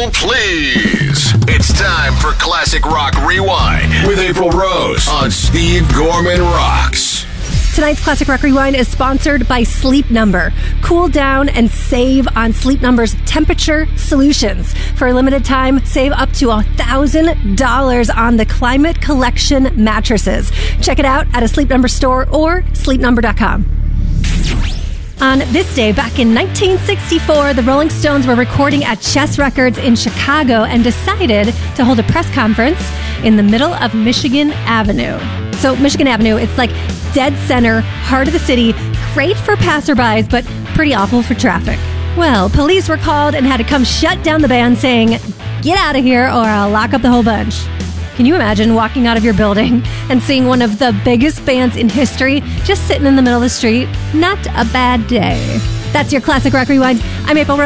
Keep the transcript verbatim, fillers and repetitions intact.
April, please. It's time for Classic Rock Rewind with April Rose on Steve Gorman Rocks. Tonight's Classic Rock Rewind is sponsored by Sleep Number. Cool down and save on Sleep Number's temperature solutions. For a limited time, save up to one thousand dollars on the Climate Collection mattresses. Check it out at a Sleep Number store or sleep number dot com. On this day, back in nineteen sixty-four, the Rolling Stones were recording at Chess Records in Chicago and decided to hold a press conference in the middle of Michigan Avenue. So Michigan Avenue, it's like dead center, heart of the city, great for passerbys, but pretty awful for traffic. Well, police were called and had to come shut down the band, saying, "Get out of here or I'll lock up the whole bunch." Can you imagine walking out of your building and seeing one of the biggest bands in history just sitting in the middle of the street? Not a bad day. That's your Classic Rock Rewind. I'm April Rose.